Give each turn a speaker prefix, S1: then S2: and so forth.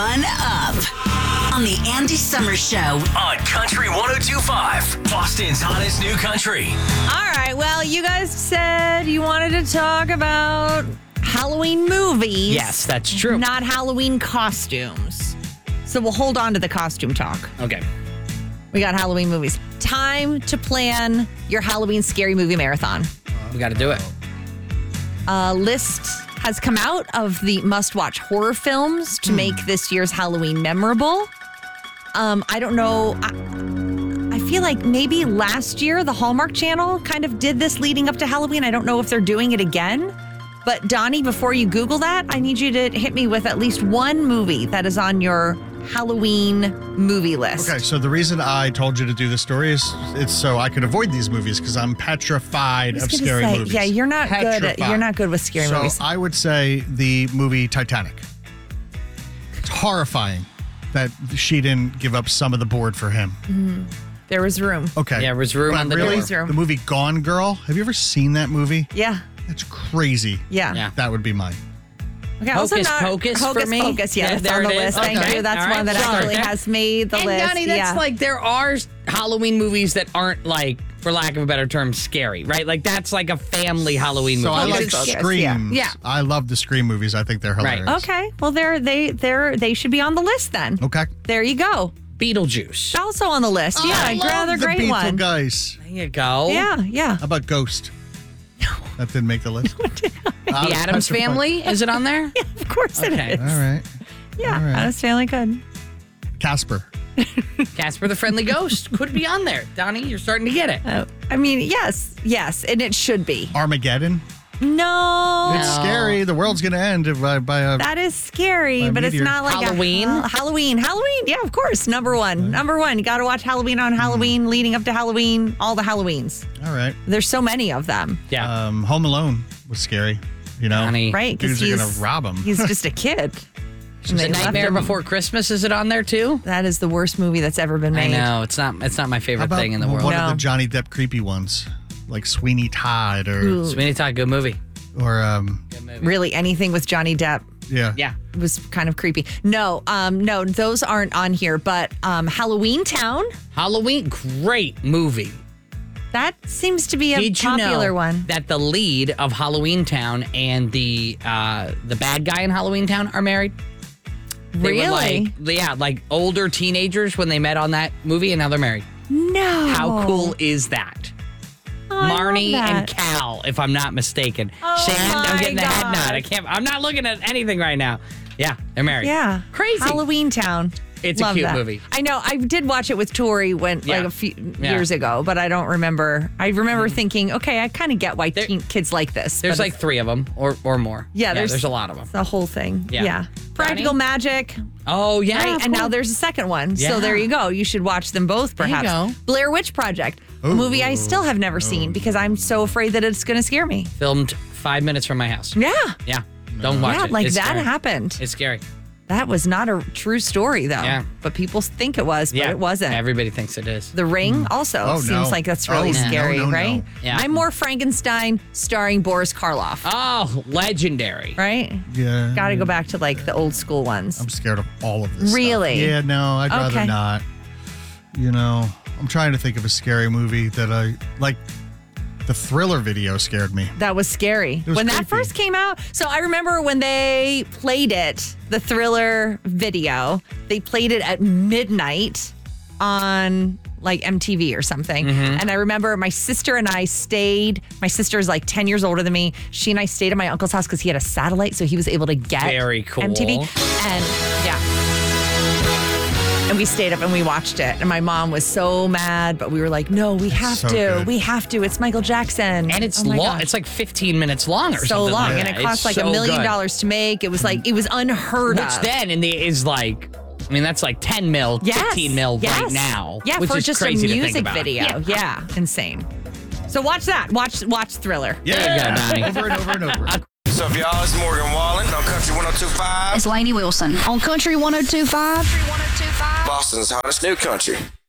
S1: On up on the Andy Summers Show
S2: on Country 102.5, Boston's hottest new country.
S3: All right. Well, you guys said you wanted to talk about Halloween movies.
S4: Yes, that's true.
S3: Not Halloween costumes. So we'll hold on to the costume talk.
S4: Okay.
S3: We got Halloween movies. Time to plan your Halloween scary movie marathon.
S4: We got to do it.
S3: A list has come out of the must-watch horror films to make this year's Halloween memorable. I don't know. I feel like maybe last year the Hallmark Channel kind of did this leading up to Halloween. I don't know if they're doing it again. But Donnie, before you Google that, I need you to hit me with at least one movie that is on your Halloween movie list.
S5: Okay, so the reason I told you to do this story is it's so I could avoid these movies because I'm petrified of scary movies.
S3: Yeah, you're not
S5: Petrified.
S3: good. You're not good with scary movies.
S5: So I would say the movie Titanic. It's horrifying that she didn't give up some of the board for him.
S3: There was room.
S5: Okay.
S4: Yeah, there was room
S5: But
S4: on the
S5: really,
S4: door.
S5: the movie Gone Girl. Have you ever seen that movie?
S3: Yeah.
S5: It's crazy.
S3: Yeah.
S4: Yeah.
S5: That would be mine.
S3: Okay,
S4: Hocus Pocus for
S3: Hocus
S4: me?
S3: Pocus, yeah,
S4: Yeah,
S3: that's
S4: there
S3: on the
S4: it is.
S3: list. Thank
S4: Okay.
S3: you. That's
S4: All right.
S3: one that
S4: Sorry.
S3: actually has made the
S4: And
S3: list.
S4: Donnie, that's like there are Halloween movies that aren't like, for lack of a better term, scary, right? Like that's like a family Halloween movie.
S5: So I like
S3: Hocus Pocus,
S5: Screams.
S4: yeah.
S5: I love the Scream movies. I think they're
S4: Right.
S5: hilarious.
S3: Okay. Well, they should be on the list then.
S5: Okay.
S3: There you go.
S4: Beetlejuice.
S3: Also on the list. Yeah,
S5: I love
S3: another
S5: the
S3: great one.
S5: Guys.
S4: There you go.
S3: Yeah.
S5: How about Ghost? That didn't make the list.
S4: The Addams Family, is it on there?
S3: Of course it
S4: Okay.
S3: is.
S5: All right.
S3: Yeah,
S5: All right.
S3: Addams Family good.
S5: Casper.
S4: Casper the Friendly Ghost could be on there. Donnie, you're starting to get it.
S3: I mean, yes, and it should be.
S5: Armageddon.
S3: No.
S5: It's scary. The world's going to end by a.
S3: That is scary,
S5: By
S3: but it's
S5: meteor.
S3: not like
S4: Halloween?
S3: Halloween. Yeah, of course. Number one. You got to watch Halloween on Halloween, leading up to Halloween, all the Halloweens.
S5: All right.
S3: There's so many of them,
S4: Yeah.
S5: Home Alone was scary. You know?
S4: Donnie.
S3: right? Because
S5: Dudes are going to rob him.
S3: he's just a kid. And
S4: The
S3: they left
S4: Nightmare
S3: him.
S4: Before Christmas, is it on there too?
S3: That is the worst movie that's ever been
S4: I
S3: made.
S4: know. It's not my
S5: How
S4: favorite
S5: about
S4: thing in the world.
S5: one of
S3: No.
S5: the Johnny Depp creepy ones? Like Sweeney Todd or.
S3: Ooh.
S4: Sweeney Todd, good movie.
S5: Or
S3: Really, anything with Johnny Depp
S5: yeah.
S4: Yeah.
S3: was kind of creepy. No, those aren't on here. But Halloween Town,
S4: Halloween, great movie.
S3: that seems to be a
S4: Did you
S3: popular
S4: know
S3: one.
S4: that the lead of Halloween Town and the bad guy in Halloween Town are married? They were
S3: Really?
S4: like older teenagers when they met on that movie, and now they're married.
S3: No.
S4: How cool is that?
S3: Oh, I love
S4: Marnie
S3: that.
S4: and Cal, if I'm not mistaken.
S3: Oh
S4: Sand, I'm
S3: my
S4: getting the head nod.
S3: gosh.
S4: I'm not looking at anything right now. Yeah, they're married.
S3: Yeah.
S4: Crazy.
S3: Halloween Town.
S4: It's a
S3: Love
S4: cute
S3: that.
S4: movie.
S3: I know. I did watch it with Tori like
S4: Yeah.
S3: a few
S4: Yeah.
S3: years ago, but I don't remember. I remember thinking, okay, I kind of get why kids like this.
S4: There's
S3: but
S4: like 3 of them or more.
S3: Yeah,
S4: there's a lot of them.
S3: it's the whole thing.
S4: Yeah.
S3: Yeah. Practical
S4: Donnie?
S3: Magic.
S4: Oh, yeah.
S3: Right?
S4: of
S3: And now
S4: course.
S3: there's a second one.
S4: Yeah.
S3: So there you go. You should watch them both,
S4: There you
S3: perhaps.
S4: go.
S3: Blair Witch Project, a
S5: Ooh.
S3: movie I still have never seen because I'm so afraid that it's going to scare me.
S4: Filmed 5 minutes from my house.
S3: Yeah.
S4: Yeah. Don't watch
S3: Yeah,
S4: it.
S3: like
S4: It's
S3: that
S4: scary.
S3: happened.
S4: It's scary.
S3: That was not a true story, though.
S4: Yeah.
S3: But people think it was, but
S4: Yeah.
S3: it wasn't.
S4: Everybody thinks it is.
S3: The Ring also
S5: Oh,
S3: seems
S5: no.
S3: like that's really
S5: Oh, no,
S3: scary,
S5: no, no.
S3: right?
S4: Yeah.
S3: I'm more Frankenstein starring Boris Karloff,
S4: Oh, legendary.
S3: right?
S5: Yeah.
S3: Got to go back to like the old school ones.
S5: I'm scared of all of this stuff.
S3: Really?
S5: Yeah, no, I'd rather
S3: Okay.
S5: not. You know, I'm trying to think of a scary movie that I like. The Thriller video scared me.
S3: That was scary.
S5: was
S3: When that
S5: creepy.
S3: first came out, so I remember when they played it, the Thriller video, they played it at midnight on like MTV or something. And I remember my sister and I stayed, my sister's like 10 years older than me. She and I stayed at my uncle's house because he had a satellite, so he was able to get
S4: Very cool.
S3: MTV. And yeah. And we stayed up and we watched it. And my mom was so mad, but we were like, no, we have
S5: so
S3: to.
S5: good.
S3: We have to. It's Michael Jackson.
S4: And it's
S3: Oh my
S4: long.
S3: gosh.
S4: It's like 15 minutes long or
S3: So
S4: something
S3: long.
S4: like
S3: And
S4: that.
S3: it cost
S4: It's
S3: like
S4: so
S3: $1 million
S4: good.
S3: to make. It was like, it was unheard
S4: Which
S3: of.
S4: then is like, I mean, that's like 10 mil, 15 mil right now.
S3: Yeah,
S4: which
S3: for
S4: is
S3: just a
S4: crazy to think
S3: music
S4: about.
S3: video. Yeah. Insane. So watch that. Watch Thriller.
S4: There you go, Donnie.
S5: Over and over and over.
S6: What's up, y'all? It's Morgan Wallen on Country 102.5,
S7: It's Lainey Wilson on Country 102.5.
S6: Boston's hottest new country.